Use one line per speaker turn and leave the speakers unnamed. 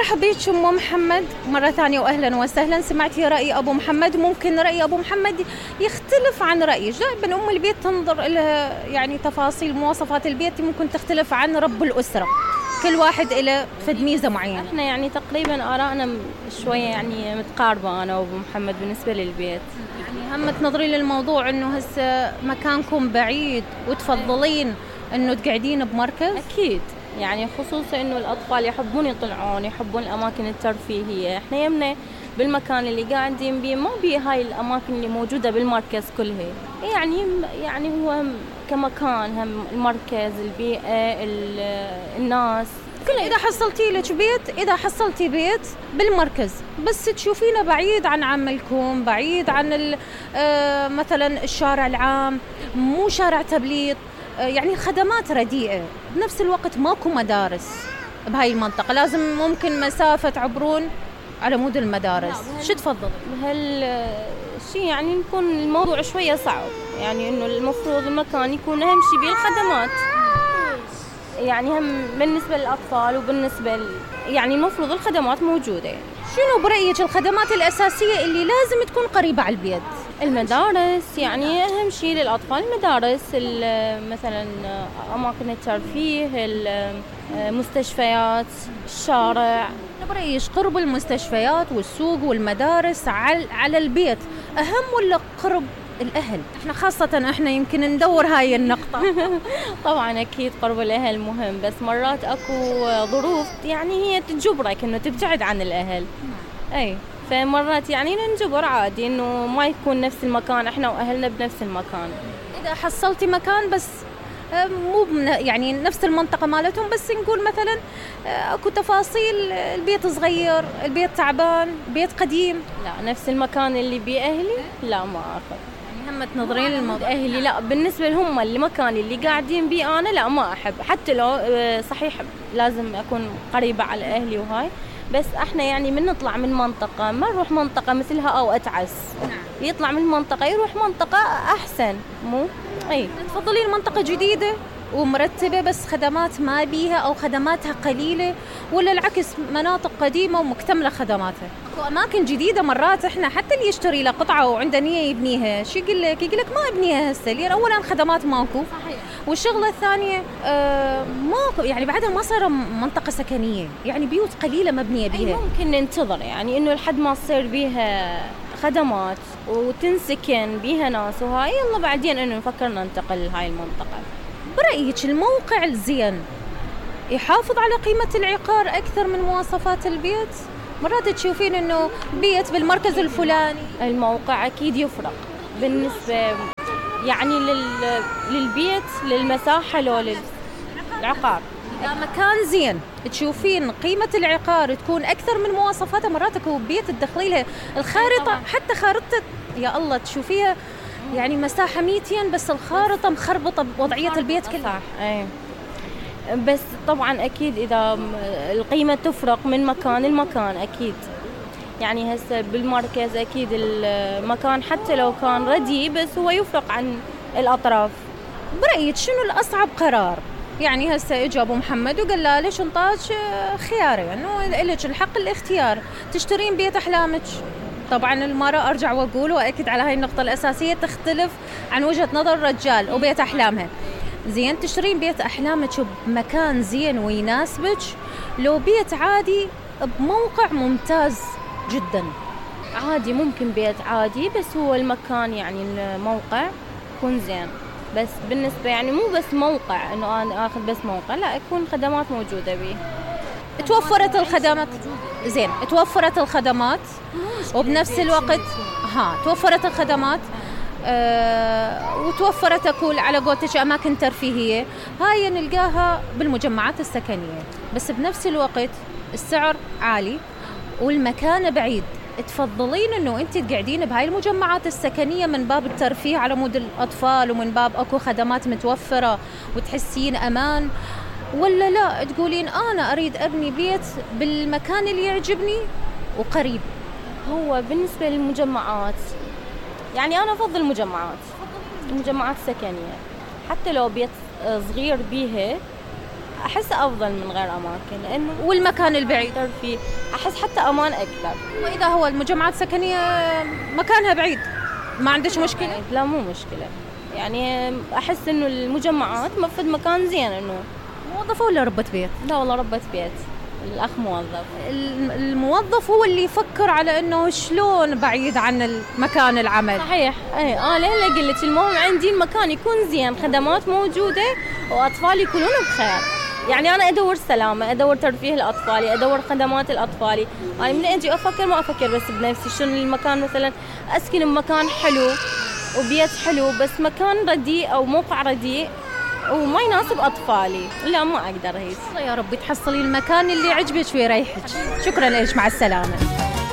مرحبا بك أم محمد مرة ثانية وأهلا وسهلا. سمعتي رأي أبو محمد، ممكن رأي أبو محمد يختلف عن رأيك. دائما أم البيت تنظر إلى يعني تفاصيل مواصفات البيت ممكن تختلف عن رب الأسرة، كل واحد إلى فد ميزة معينة.
احنا يعني تقريبا آرائنا شوية يعني متقاربة أنا وأبو محمد بالنسبة للبيت.
يعني هم تنظري للموضوع إنه هسه مكانكم بعيد وتفضلين إنه تقعدين بمركز؟
أكيد، يعني خصوصا إنه الأطفال يحبون يطلعون، يحبون الأماكن الترفيهية. إحنا يمنا بالمكان اللي قاعدين بيه ما بيه هاي الأماكن اللي موجودة بالمركز كلها. يعني هو كمكان هم المركز، البيئة، الناس
كل إذا حصلتي بيت بالمركز بس تشوفينه بعيد عن عملكم، بعيد عن مثلا الشارع العام، مو شارع تبليط، يعني خدمات رديئة، بنفس الوقت ماكو مدارس بهاي المنطقة، لازم ممكن مسافة تعبرون على مود المدارس. شو تفضل؟
هالشيء يعني يكون الموضوع شوية صعب، يعني إنه المفروض المكان يكون أهم شيء بيه الخدمات، يعني هم بالنسبة للأطفال وبالنسبة يعني المفروض الخدمات موجودة. يعني
شنو برأيك الخدمات الأساسية اللي لازم تكون قريبة على البيت؟
المدارس، يعني أهم شيء للأطفال المدارس، مثلا أماكن الترفيه، المستشفيات، الشارع.
برأيك قرب المستشفيات والسوق والمدارس على البيت أهم ولا قرب الأهل؟ احنا خاصة احنا يمكن ندور هاي النقطة.
طبعا أكيد قرب الأهل مهم، بس مرات أكو ظروف يعني هي تجبرك إنه تبتعد عن الأهل. أي فمرات يعني ننجبر عادي إنه ما يكون نفس المكان إحنا وأهلنا بنفس المكان.
إذا حصلتي مكان بس مو يعني نفس المنطقة مالتهم، بس نقول مثلا اكو تفاصيل، البيت صغير، البيت تعبان، بيت قديم،
لا نفس المكان اللي بأهلي لا ما أخذ.
هم تنظرين الموضوع
أهلي لا، بالنسبة لهم المكان اللي قاعدين بيه أنا لا ما أحب، حتى لو صحيح لازم أكون قريبة على أهلي وهاي، بس احنا يعني من نطلع من منطقة ما نروح منطقة مثلها أو أتعس. يطلع من منطقة يروح منطقة أحسن، مو أي
تفضلين منطقة جديدة ومرتبة بس خدمات ما بيها أو خدماتها قليلة، ولا العكس مناطق قديمة ومكتملة خدماتها؟ أكو أماكن جديدة مرات إحنا حتى اللي يشتري له قطعة وعنده نية يبنيها شو يقول لك ما أبنيها هسه، لأن أولا خدمات ماكو، صحيح. والشغلة الثانية ماكو، يعني بعدها ما صار منطقة سكنية، يعني بيوت قليلة مبنية بيها.
ممكن ننتظر يعني إنه لحد ما تصير بيها خدمات وتنسكن بيها ناس وهاي، يلا بعدين إنه نفكر ننتقل لهاي المنطقة.
برأيك الموقع الزين يحافظ على قيمة العقار أكثر من مواصفات البيت؟ مرات تشوفين إنه بيت بالمركز الفلاني.
الموقع أكيد يفرق بالنسبة يعني للبيت، للمساحة لو للعقار.
إذا مكان زين تشوفين قيمة العقار تكون أكثر من مواصفاته. مرات اكو بيت تدخلي لها الخارطة، حتى خارطة يا الله تشوفيها يعني مساحة 200 بس الخارطة مخربطة بوضعية البيت كلها.
أي بس طبعا أكيد إذا القيمة تفرق من مكان لمكان أكيد، يعني هسه بالمركز أكيد المكان حتى لو كان رديء بس هو يفرق عن الأطراف.
برأيك شنو الأصعب قرار؟ يعني هسه اجى ابو محمد وقال له ليش انطاك خيارين انه لك الحق الاختيار، تشترين بيت احلامك. طبعا المرأة ارجع واقول واكد على هاي النقطة الاساسية تختلف عن وجهة نظر الرجال وبيت احلامها. زين تشترين بيت احلامك بمكان زين ويناسبك، لو بيت عادي بموقع ممتاز جدا؟
عادي ممكن بيت عادي بس هو المكان يعني الموقع يكون زين، بس بالنسبة يعني مو بس موقع إنه أنا آخذ بس موقع، لا يكون خدمات موجودة بيه.
توفرت الخدمات زين، توفرت الخدمات وبنفس الوقت توفرت الخدمات وتوفرت أكل على قولتك أماكن ترفيهية، هاي نلقاها بالمجمعات السكنية، بس بنفس الوقت السعر عالي والمكان بعيد. تفضلين انه انت تقعدين بهاي المجمعات السكنية من باب الترفيه على مود الاطفال ومن باب اكو خدمات متوفرة وتحسين امان، ولا لا تقولين انا اريد ابني بيت بالمكان اللي يعجبني وقريب؟
هو بالنسبة للمجمعات يعني انا افضل المجمعات السكنية، حتى لو بيت صغير بيها أحس أفضل من غير أماكن، لأنه
والمكان البعيد
ترفيه أحس حتى أمان أكثر.
وإذا هو المجمعات السكنية مكانها بعيد ما عندش مشكلة؟
لا مو مشكلة، يعني أحس إنه المجمعات مفد مكان زين. إنه
موظفة ولا ربة بيت؟
لا والله ربة بيت، الأخ موظف.
الموظف هو اللي يفكر على إنه شلون بعيد عن مكان العمل.
صحيح. ليه قلت المهم عندي المكان يكون زين، خدمات موجودة، وأطفال يكونون بخير. يعني أنا أدور سلامة، أدور ترفيه الأطفال، أدور خدمات الأطفال. أنا من أجي أفكر ما أفكر بس بنفسي، شنو المكان مثلا أسكن بمكان حلو وبيت حلو، بس مكان رديء أو موقع رديء وما يناسب أطفالي، لا ما أقدر هيك.
الله يا رب تحصلي المكان اللي يعجبك ويريحك. شكرا لك، مع السلامة.